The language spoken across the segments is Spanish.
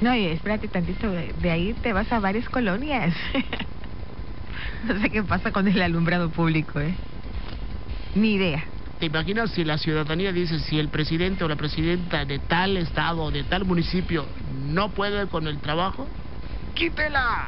No, y espérate tantito, de ahí te vas a varias colonias. No sé qué pasa con el alumbrado público, Ni idea. ¿Te imaginas si la ciudadanía dice, si el presidente o la presidenta de tal estado o de tal municipio no puede con el trabajo? ¡Quítela!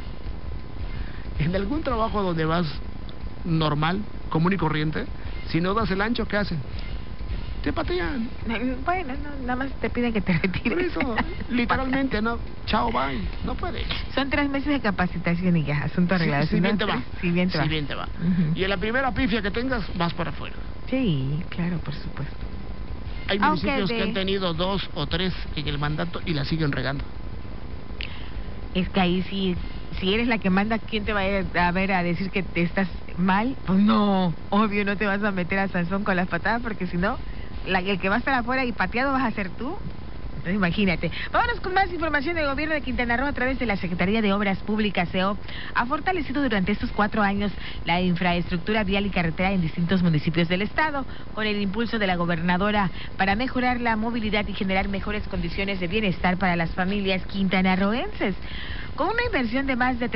En algún trabajo donde vas normal, común y corriente, si no das el ancho, ¿qué hacen? Te patean. Bueno, no, nada más te piden que te retires. Por eso, literalmente, no. Chao, bye. No puedes. Son 3 meses de capacitación y ya, asunto arreglado. Si bien te va. Si bien te va. Si bien te va. Y en la primera pifia que tengas, vas para afuera. Sí, claro, por supuesto. Hay municipios que han tenido 2 o 3 en el mandato y la siguen regando. Es que ahí sí, si eres la que manda, ¿quién te va a ver a decir que te estás mal? Pues no, obvio no te vas a meter a Sansón con las patadas, porque si no, el que va a estar afuera y pateado vas a ser tú. Entonces, imagínate. Vámonos con más información del gobierno de Quintana Roo a través de la Secretaría de Obras Públicas, SEO. Ha fortalecido durante estos 4 años la infraestructura vial y carretera en distintos municipios del estado, con el impulso de la gobernadora para mejorar la movilidad y generar mejores condiciones de bienestar para las familias quintanarroenses. Con una inversión de más de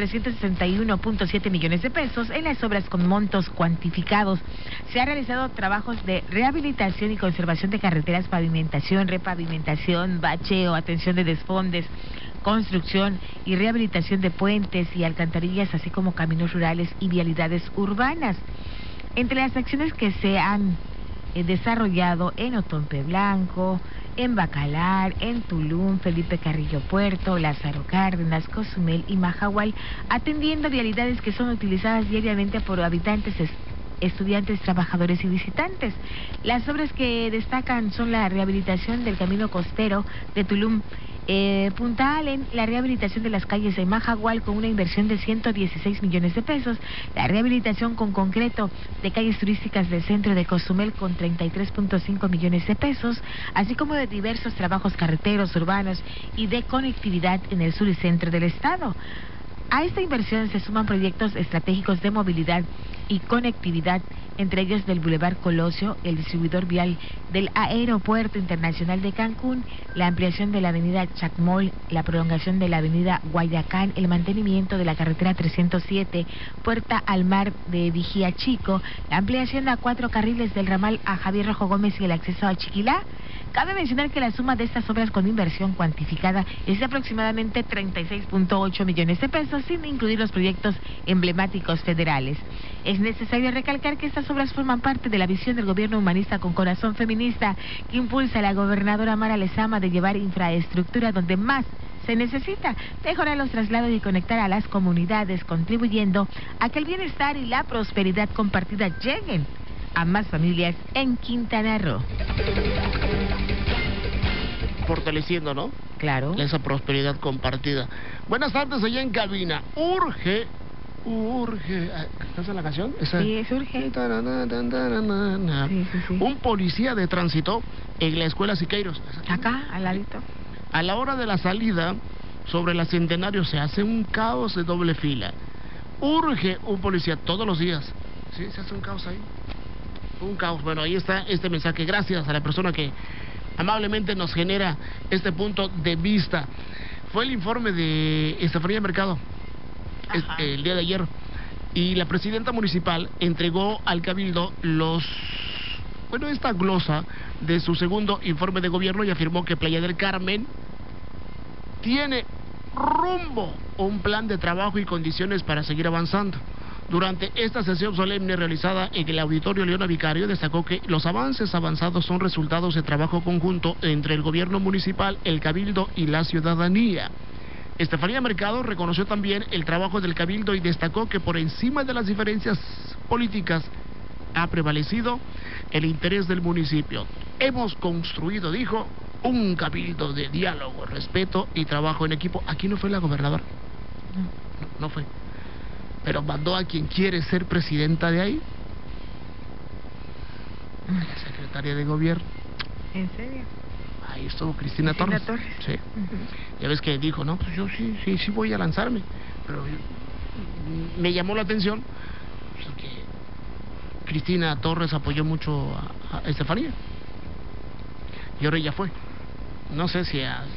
361.7 millones de pesos en las obras con montos cuantificados, se han realizado trabajos de rehabilitación y conservación de carreteras, pavimentación, repavimentación, bacheo, atención de desfondes, construcción y rehabilitación de puentes y alcantarillas, así como caminos rurales y vialidades urbanas. Entre las acciones que se han desarrollado en Otompe Blanco, en Bacalar, en Tulum, Felipe Carrillo Puerto, Lázaro Cárdenas, Cozumel y Mahahual, atendiendo vialidades que son utilizadas diariamente por habitantes, estudiantes, trabajadores y visitantes. Las obras que destacan son la rehabilitación del camino costero de Tulum, Punta Allen, la rehabilitación de las calles de Mahahual con una inversión de 116 millones de pesos, la rehabilitación con concreto de calles turísticas del centro de Cozumel con 33.5 millones de pesos, así como de diversos trabajos carreteros, urbanos y de conectividad en el sur y centro del estado. A esta inversión se suman proyectos estratégicos de movilidad y conectividad, entre ellos del Boulevard Colosio, el distribuidor vial del Aeropuerto Internacional de Cancún, la ampliación de la avenida Chacmol, la prolongación de la avenida Guayacán, el mantenimiento de la carretera 307, Puerta al Mar de Vigía Chico, la ampliación a 4 carriles del ramal a Javier Rojo Gómez y el acceso a Chiquilá. Cabe mencionar que la suma de estas obras con inversión cuantificada es de aproximadamente 36.8 millones de pesos, sin incluir los proyectos emblemáticos federales. Es necesario recalcar que estas obras forman parte de la visión del gobierno humanista con corazón feminista que impulsa la gobernadora Mara Lezama de llevar infraestructura donde más se necesita, mejorar los traslados y conectar a las comunidades, contribuyendo a que el bienestar y la prosperidad compartida lleguen a más familias en Quintana Roo. Fortaleciendo, ¿no? Claro. Esa prosperidad compartida. Buenas tardes allá en cabina. Urge. ¿Esa es la canción? ¿Esa? Sí, es urge. Sí. Un policía de tránsito en la escuela Siqueiros. Acá, al ladito. A la hora de la salida sobre la Centenario se hace un caos de doble fila. Urge un policía todos los días. Sí, se hace un caos ahí. Un caos. Bueno, ahí está este mensaje. Gracias a la persona que amablemente nos genera este punto de vista. Fue el informe de Estefanía Mercado el día de ayer, y la presidenta municipal entregó al Cabildo esta glosa de su segundo informe de gobierno y afirmó que Playa del Carmen tiene rumbo, un plan de trabajo y condiciones para seguir avanzando. Durante esta sesión solemne realizada en el Auditorio Leona Vicario, destacó que los avances avanzados son resultados de trabajo conjunto entre el gobierno municipal, el Cabildo y la ciudadanía. Estefanía Mercado reconoció también el trabajo del Cabildo y destacó que por encima de las diferencias políticas ha prevalecido el interés del municipio. Hemos construido, dijo, un Cabildo de diálogo, respeto y trabajo en equipo. Aquí no fue la gobernadora, no fue, pero mandó a quien quiere ser presidenta de ahí, la secretaria de gobierno. ¿En serio? Ahí estuvo Cristina Torres. Sí. Ya ves que dijo, no, pues yo sí voy a lanzarme. Pero me llamó la atención que Cristina Torres apoyó mucho a Estefanía. Y ahora ella fue. No sé si